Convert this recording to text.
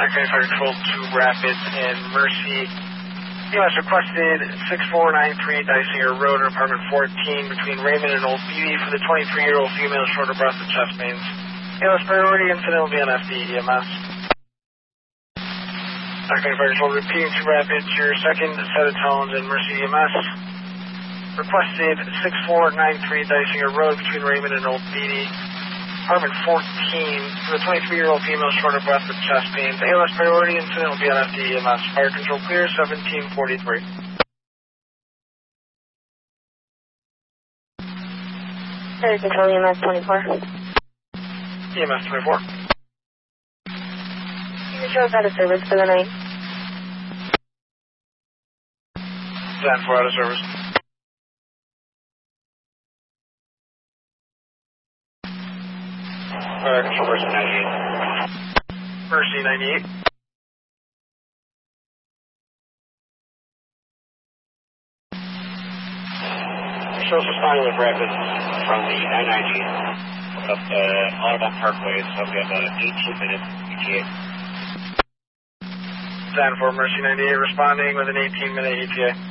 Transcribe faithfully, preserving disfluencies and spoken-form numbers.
Okay, Fire Control to Rapids and Mercy. E M S requested six four nine three Dysinger Road, apartment fourteen, between Raymond and Old Beatty for the twenty-three-year-old female, shorter breath and chest pains. E M S priority, incident will be on F D E M S. Okay, Fire Control repeating to Rapids, your second set of tones in Mercy E M S. Requested six four nine three Dysinger Road, between Raymond and Old Beatty, apartment fourteen, for the twenty-three-year-old female, shorter breath with chest pains. A L S priority, incident will be on F D E M S. Fire Control clear, seventeen forty-three. Fire Control E M S twenty-four. E M S twenty-four. You shows out of service for the night. Stand for out of service. Fire Control Mercy ninety-eight. Mercy ninety-eight. Shows responding with Rapids from the nine ninety up the Audubon Parkway, so we have an eighteen minute E T A. Stand for Mercy ninety-eight responding with an eighteen minute E T A.